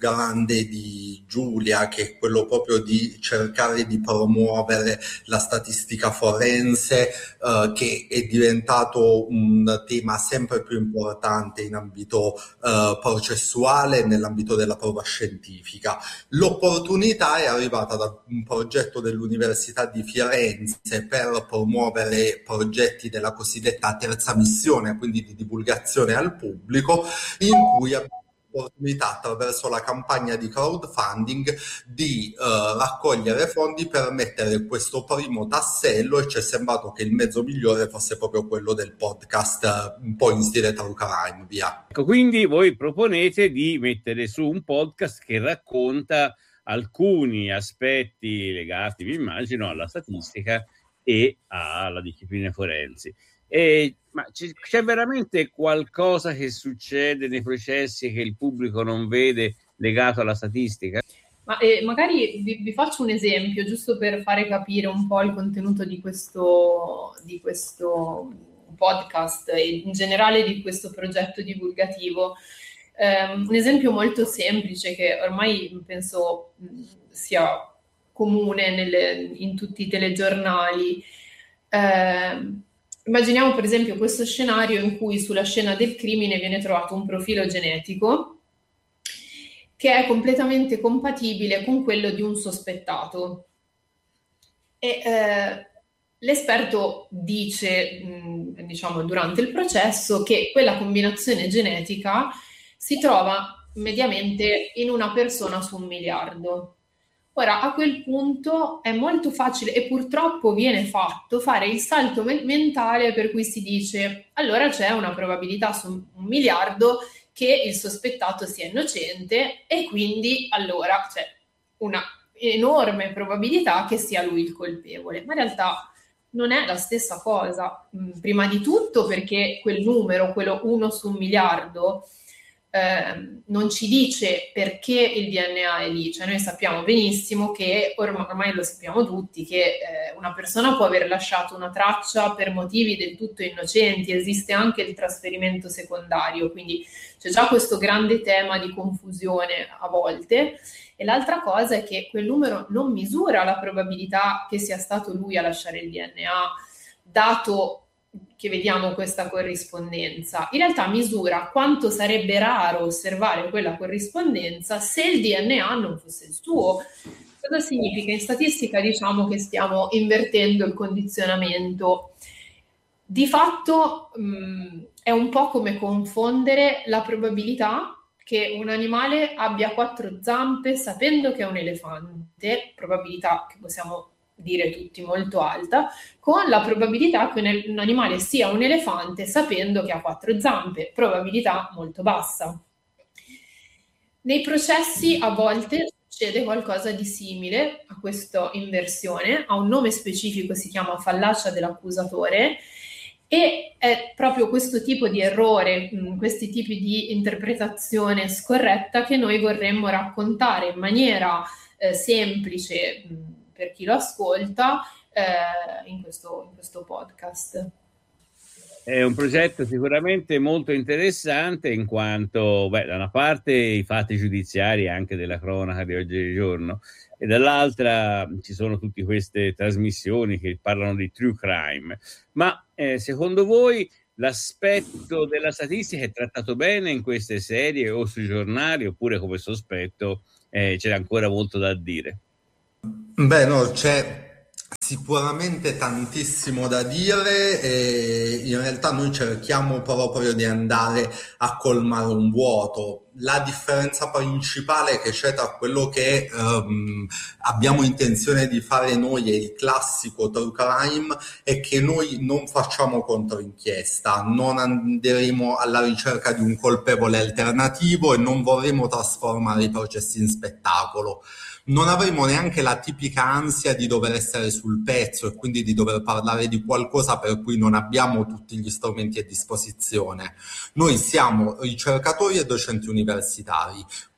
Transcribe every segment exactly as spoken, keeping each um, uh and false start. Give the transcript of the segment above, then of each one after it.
grande di Giulia, che è quello proprio di cercare di promuovere la statistica forense, eh, che è diventato un tema sempre più importante in ambito eh, processuale, nell'ambito della prova scientifica. L'opportunità è arrivata da un progetto dell'Università di Firenze per promuovere progetti della cosiddetta terza missione, quindi di divulgazione al pubblico, in cui abbiamo l'opportunità, attraverso la campagna di crowdfunding, di eh, raccogliere fondi per mettere questo primo tassello, e ci è sembrato che il mezzo migliore fosse proprio quello del podcast, eh, un po' in stile True Crime, via. Ecco, quindi voi proponete di mettere su un podcast che racconta alcuni aspetti legati, vi immagino, alla statistica e alla disciplina forensi. E, ma c- c'è veramente qualcosa che succede nei processi che il pubblico non vede legato alla statistica? Ma eh, magari vi, vi faccio un esempio, giusto per fare capire un po' il contenuto di questo, di questo podcast e in generale di questo progetto divulgativo. Um, un esempio molto semplice che ormai penso mh, sia comune nelle, in tutti i telegiornali. Uh, immaginiamo per esempio questo scenario in cui sulla scena del crimine viene trovato un profilo genetico che è completamente compatibile con quello di un sospettato. E uh, l'esperto dice, mh, diciamo, durante il processo che quella combinazione genetica si trova mediamente in una persona su un miliardo. Ora, a quel punto è molto facile, e purtroppo viene fatto, fare il salto me- mentale per cui si dice allora c'è una probabilità su un miliardo che il sospettato sia innocente e quindi allora c'è una enorme probabilità che sia lui il colpevole. Ma in realtà non è la stessa cosa. Prima di tutto perché quel numero, quello uno su un miliardo, eh, non ci dice perché il D N A è lì. Cioè noi sappiamo benissimo che, ormai, ormai lo sappiamo tutti, che eh, una persona può aver lasciato una traccia per motivi del tutto innocenti, esiste anche il trasferimento secondario, quindi c'è già questo grande tema di confusione a volte. E l'altra cosa è che quel numero non misura la probabilità che sia stato lui a lasciare il D N A, dato che vediamo questa corrispondenza. In realtà misura quanto sarebbe raro osservare quella corrispondenza se il D N A non fosse il suo. Cosa significa? In statistica diciamo che stiamo invertendo il condizionamento. Di fatto mh, è un po' come confondere la probabilità che un animale abbia quattro zampe sapendo che è un elefante, probabilità che possiamo dire tutti molto alta, con la probabilità che un, un animale sia un elefante sapendo che ha quattro zampe, probabilità molto bassa. Nei processi a volte succede qualcosa di simile a questa inversione, ha un nome specifico, si chiama fallacia dell'accusatore, e è proprio questo tipo di errore, mh, questi tipi di interpretazione scorretta che noi vorremmo raccontare in maniera eh, semplice mh, per chi lo ascolta eh, in, questo, in questo podcast. È un progetto sicuramente molto interessante in quanto, beh, da una parte i fatti giudiziari anche della cronaca di oggigiorno e dall'altra ci sono tutte queste trasmissioni che parlano di true crime. Ma eh, secondo voi l'aspetto della statistica è trattato bene in queste serie o sui giornali, oppure come sospetto eh, c'è ancora molto da dire? Beh, no, c'è sicuramente tantissimo da dire e in realtà noi cerchiamo proprio di andare a colmare un vuoto. La differenza principale che c'è tra quello che um, abbiamo intenzione di fare noi e il classico true crime è che noi non facciamo controinchiesta, non andremo alla ricerca di un colpevole alternativo e non vorremmo trasformare i processi in spettacolo. Non avremo neanche la tipica ansia di dover essere sul pezzo e quindi di dover parlare di qualcosa per cui non abbiamo tutti gli strumenti a disposizione. Noi siamo ricercatori e docenti universitari.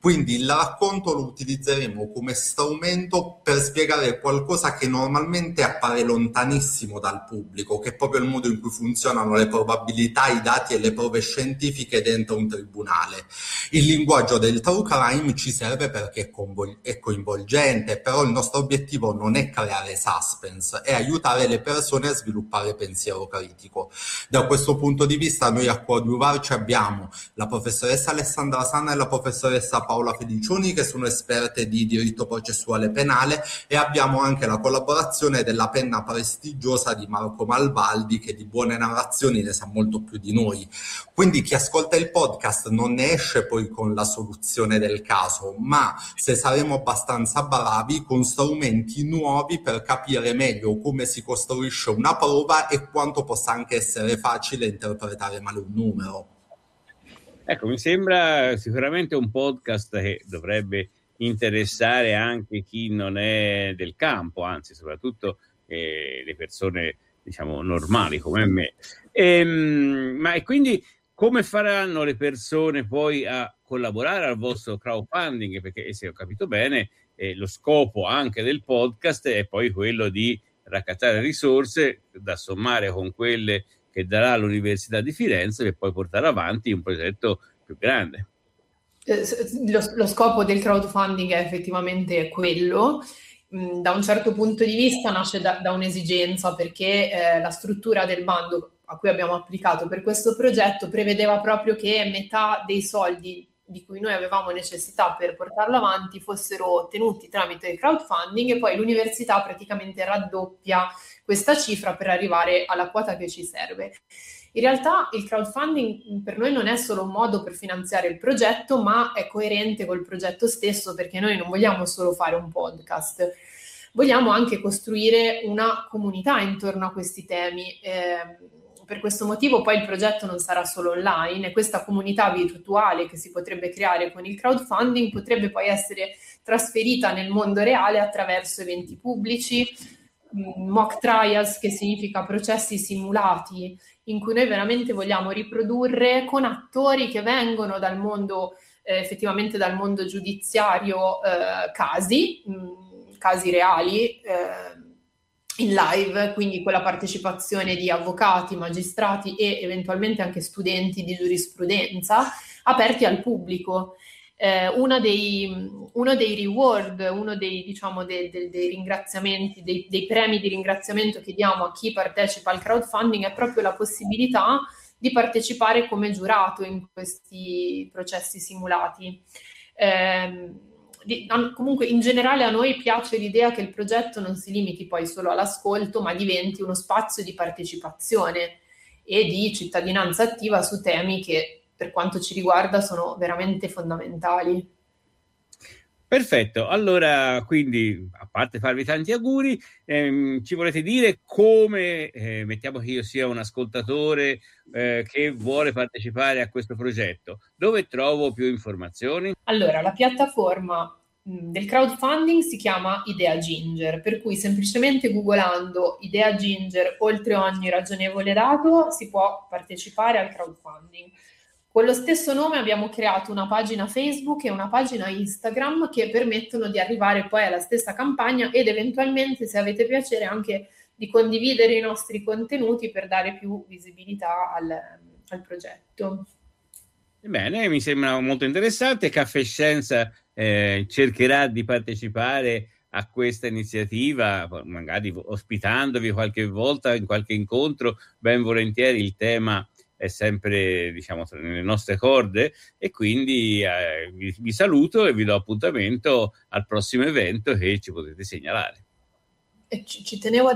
Quindi il racconto lo utilizzeremo come strumento per spiegare qualcosa che normalmente appare lontanissimo dal pubblico, che è proprio il modo in cui funzionano le probabilità, i dati e le prove scientifiche dentro un tribunale. Il linguaggio del true crime ci serve perché è, convol- è coinvolgente, però il nostro obiettivo non è creare suspense, è aiutare le persone a sviluppare pensiero critico. Da questo punto di vista noi a coadiuvarci abbiamo la professoressa Alessandra Sanna e la professoressa Paola Felicioni, che sono esperte di diritto processuale penale, e abbiamo anche la collaborazione della penna prestigiosa di Marco Malvaldi, che di buone narrazioni ne sa molto più di noi. Quindi chi ascolta il podcast non ne esce poi con la soluzione del caso, ma se saremo abbastanza bravi, con strumenti nuovi per capire meglio come si costruisce una prova e quanto possa anche essere facile interpretare male un numero. Ecco, mi sembra sicuramente un podcast che dovrebbe interessare anche chi non è del campo, anzi soprattutto eh, le persone, diciamo, normali come me. Ehm, ma e quindi come faranno le persone poi a collaborare al vostro crowdfunding? Perché se ho capito bene, eh, lo scopo anche del podcast è poi quello di raccattare risorse da sommare con quelle che darà l'Università di Firenze per poi portare avanti un progetto più grande. Eh, lo, lo scopo del crowdfunding è effettivamente quello. Da un certo punto di vista nasce da, da un'esigenza, perché eh, la struttura del bando a cui abbiamo applicato per questo progetto prevedeva proprio che metà dei soldi di cui noi avevamo necessità per portarlo avanti fossero ottenuti tramite il crowdfunding, e poi l'università praticamente raddoppia questa cifra per arrivare alla quota che ci serve. In realtà il crowdfunding per noi non è solo un modo per finanziare il progetto, ma è coerente col progetto stesso, perché noi non vogliamo solo fare un podcast, vogliamo anche costruire una comunità intorno a questi temi. Eh, per questo motivo poi il progetto non sarà solo online, e questa comunità virtuale che si potrebbe creare con il crowdfunding potrebbe poi essere trasferita nel mondo reale attraverso eventi pubblici, mock trials, che significa processi simulati, in cui noi veramente vogliamo riprodurre con attori che vengono dal mondo, eh, effettivamente dal mondo giudiziario, eh, casi, mh, casi reali, eh, in live, quindi con la partecipazione di avvocati, magistrati e eventualmente anche studenti di giurisprudenza, aperti al pubblico. Eh, una dei, uno dei reward, uno dei, diciamo, dei, dei, dei ringraziamenti, dei, dei premi di ringraziamento che diamo a chi partecipa al crowdfunding è proprio la possibilità di partecipare come giurato in questi processi simulati. Eh, di, comunque in generale a noi piace l'idea che il progetto non si limiti poi solo all'ascolto, ma diventi uno spazio di partecipazione e di cittadinanza attiva su temi che, per quanto ci riguarda, sono veramente fondamentali. Perfetto, allora quindi, a parte farvi tanti auguri, ehm, ci volete dire come, eh, mettiamo che io sia un ascoltatore eh, che vuole partecipare a questo progetto, dove trovo più informazioni? Allora, la piattaforma mh, del crowdfunding si chiama Idea Ginger, per cui semplicemente googolando Idea Ginger oltre ogni ragionevole dato si può partecipare al crowdfunding. Con lo stesso nome abbiamo creato una pagina Facebook e una pagina Instagram che permettono di arrivare poi alla stessa campagna ed eventualmente, se avete piacere, anche di condividere i nostri contenuti per dare più visibilità al, al progetto. Bene, mi sembra molto interessante. Caffè Scienza eh, cercherà di partecipare a questa iniziativa, magari ospitandovi qualche volta in qualche incontro, ben volentieri. Il tema è sempre, diciamo, nelle nostre corde, e quindi eh, vi, vi saluto e vi do appuntamento al prossimo evento che ci potete segnalare. E ci, ci tenevo a